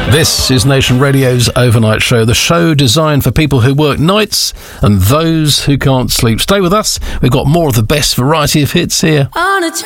This is Nation Radio's Overnight Show, the show designed for people who work nights and those who can't sleep. Stay with us. We've got more of the best variety of hits here. On a